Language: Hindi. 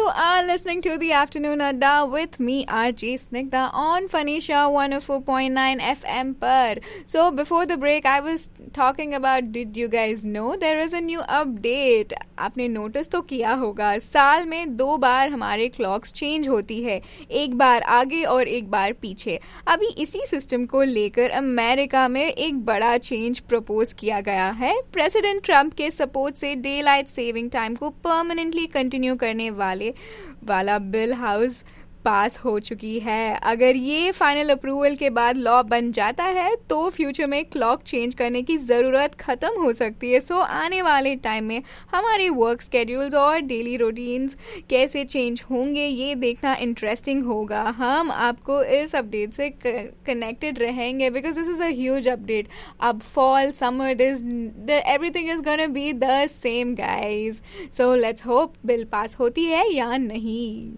are listening to the Afternoon Adda with me, RJ Snigdha, on Fanisha 104.9 FM पर. So before the break, I was talking about, did you guys know there is a new update? आपने नोटिस तो किया होगा, साल में 2 बार हमारे क्लॉक्स चेंज होती है, एक बार आगे और एक बार पीछे. अभी इसी सिस्टम को लेकर अमेरिका में एक बड़ा चेंज प्रपोज किया गया है. प्रेसिडेंट ट्रंप के सपोर्ट से डे लाइट सेविंग टाइम को परमानेंटली कंटिन्यू करने वाला बिल हाउस पास हो चुकी है. अगर ये फाइनल अप्रूवल के बाद लॉ बन जाता है तो फ्यूचर में क्लॉक चेंज करने की ज़रूरत ख़त्म हो सकती है. सो आने वाले टाइम में हमारे वर्क स्केड्यूल्स और डेली रूटीन्स कैसे चेंज होंगे ये देखना इंटरेस्टिंग होगा. हम आपको इस अपडेट से कनेक्टेड रहेंगे because this is a huge update. अब fall summer everything is gonna be the same guys. So let's hope bill pass होती है या नहीं.